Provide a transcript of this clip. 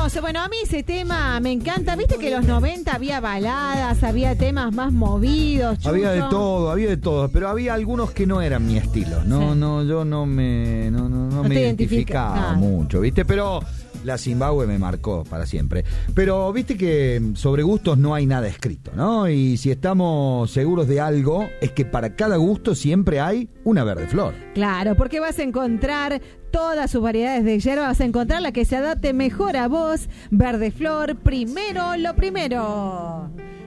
Hermoso. Bueno, a mí ese tema me encanta. Viste que en los 90 había baladas, había temas más movidos. Chucho. Había de todo, pero había algunos que no eran mi estilo. Yo no me identificaba mucho, ¿viste? Pero la Zimbabue me marcó para siempre. Pero viste que sobre gustos no hay nada escrito, ¿no? Y si estamos seguros de algo, es que para cada gusto siempre hay una verde flor. Claro, porque vas a encontrar todas sus variedades de hierba, vas a encontrar la que se adapte mejor a vos. Verde flor, primero lo primero.